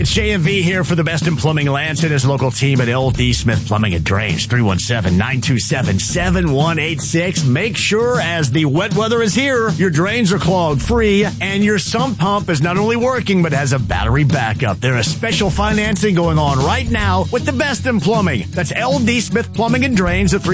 It's JMV here for the best in plumbing. Lance and his local team at LD Smith Plumbing and Drains, 317-927-7186. Make sure as the wet weather is here, your drains are clogged free and your sump pump is not only working but has a battery backup. There is special financing going on right now with the best in plumbing. That's LD Smith Plumbing and Drains at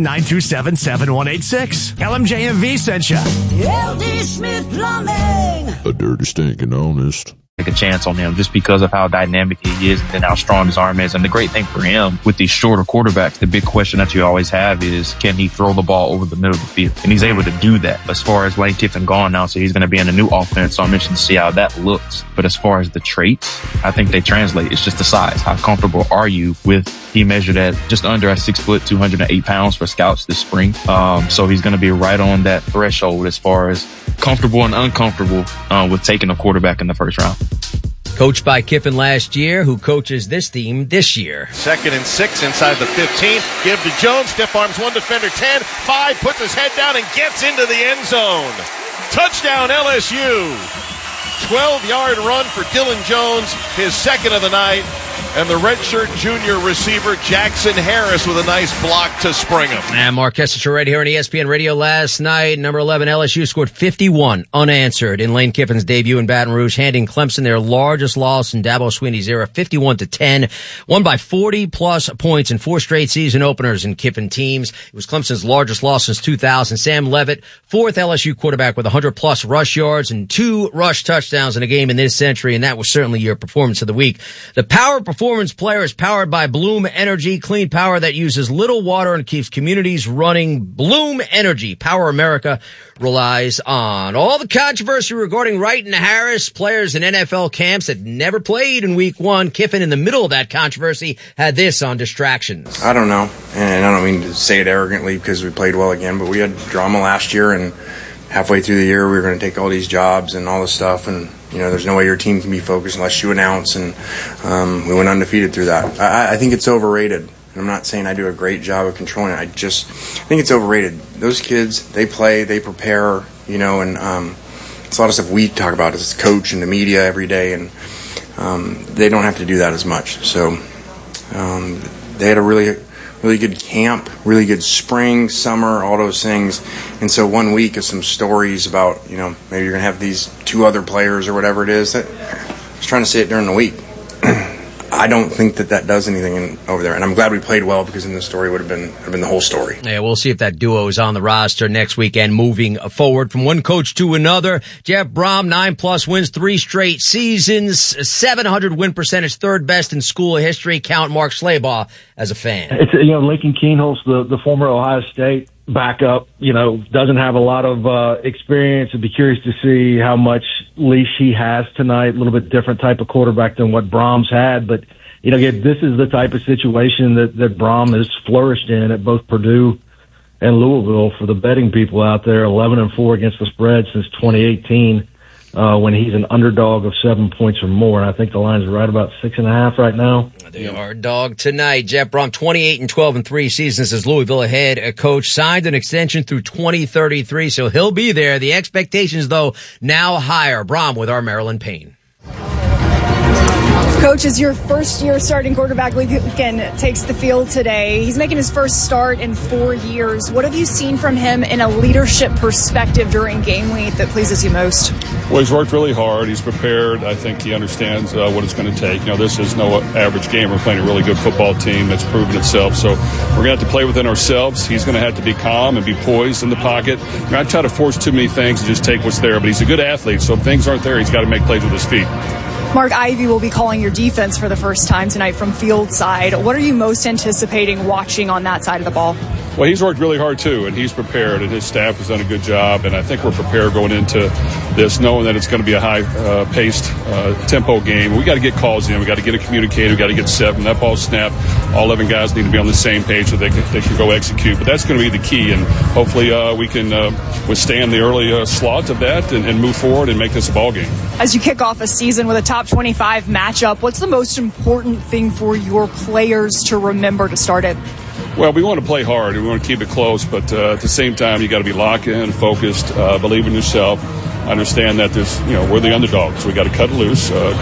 317-927-7186. LMJMV sent you. LD Smith Plumbing. A dirty, stinking honest. Take a chance on him just because of how dynamic he is and how strong his arm is. And the great thing for him with these shorter quarterbacks, the big question that you always have is, can he throw the ball over the middle of the field? And he's able to do that. As far as Lane Kiffin gone now, so he's going to be in a new offense. So I'm interested to see how that looks. But as far as the traits, I think they translate. It's just the size. How comfortable are you with, he measured at just under 6 foot, 208 pounds for scouts this spring. So he's going to be right on that threshold as far as comfortable and uncomfortable with taking a quarterback in the first round. Coached by Kiffin last year, who coaches this team this year. 2nd and 6 inside the 15. Give to Jones. Stiff arms one defender. 10. 5. Puts his head down and gets into the end zone. Touchdown LSU. 12-yard run for Dylan Jones, his second of the night. And the redshirt junior receiver, Jackson Harris, with a nice block to spring him. And Mark Kessinger right here on ESPN Radio last night. Number 11, LSU scored 51 unanswered in Lane Kiffin's debut in Baton Rouge, handing Clemson their largest loss in Dabo Swinney's era, 51-10. Won by 40-plus points in 4 straight season openers in Kiffin teams. It was Clemson's largest loss since 2000. Sam Levitt, 4th LSU quarterback with 100-plus rush yards and 2 rush touchdowns in a game in this century, and that was certainly your performance of the week. The Power Performance Player is powered by Bloom Energy, clean power that uses little water and keeps communities running. Bloom Energy. Power America relies on. All the controversy regarding Wright and Harris, players in NFL camps that never played in week 1. Kiffin, in the middle of that controversy, had this on distractions. I don't know, and I don't mean to say it arrogantly because we played well again, but we had drama last year, and halfway through the year we were going to take all these jobs and all this stuff, and you know, there's no way your team can be focused unless you announce, and we went undefeated through that. I think it's overrated. And I'm not saying I do a great job of controlling it. I think it's overrated. Those kids, they play, they prepare, you know, and it's a lot of stuff we talk about as a coach and the media every day, and they don't have to do that as much. So they had a really good camp, really good spring, summer, all those things. And so 1 week of some stories about, you know, maybe you're going to have these 2 other players or whatever it is. I was trying to say it during the week. I don't think that does anything over there. And I'm glad we played well, because then the story would have been the whole story. Yeah, we'll see if that duo is on the roster next weekend moving forward from one coach to another. Jeff Brom, 9+ wins, 3 straight seasons, 700 win percentage, 3rd best in school history. Count Mark Schlabach as a fan. It's, you know, Lincoln Kienholz, the former Ohio State backup, you know, doesn't have a lot of experience. I'd be curious to see how much leash he has tonight. A little bit different type of quarterback than what Brom's had, but you know, again, this is the type of situation that Brom has flourished in at both Purdue and Louisville. For the betting people out there, 11-4 against the spread since 2018, when he's an underdog of 7 points or more. And I think the line's right about 6.5 right now. They are a dog tonight. Jeff Brom, 28-12 in 3 seasons as Louisville head coach, signed an extension through 2033, so he'll be there. The expectations, though, now higher. Brom with our Maryland Payne. Coach, as your first year starting quarterback, Lincoln takes the field today. He's making his first start in 4 years. What have you seen from him in a leadership perspective during game week that pleases you most? Well, he's worked really hard. He's prepared. I think he understands what it's going to take. You know, this is no average game. We're playing a really good football team that's proven itself. So we're going to have to play within ourselves. He's going to have to be calm and be poised in the pocket. We're not trying to force too many things and just take what's there. But he's a good athlete, so if things aren't there, he's got to make plays with his feet. Mark Ivey will be calling your defense for the first time tonight from field side. What are you most anticipating watching on that side of the ball? Well, he's worked really hard, too, and he's prepared, and his staff has done a good job. And I think we're prepared going into this, knowing that it's going to be a high-paced tempo game. We got to get calls in. We got to get it communicated. We got to get set. When that ball's snapped, all 11 guys need to be on the same page so they can go execute. But that's going to be the key, and hopefully we can withstand the early slot of that and move forward and make this a ball game. As you kick off a season with a top 25 matchup, what's the most important thing for your players to remember to start it? Well, we want to play hard. We want to keep it close, but at the same time, you got to be locked in, focused, believe in yourself. Understand that we're the underdogs. We got to cut it loose.